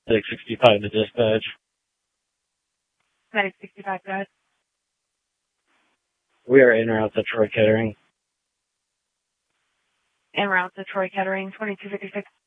Medic 65 to dispatch. Medic 65, go ahead. We are en route to Troy Kettering. En route to Troy Kettering, 2256.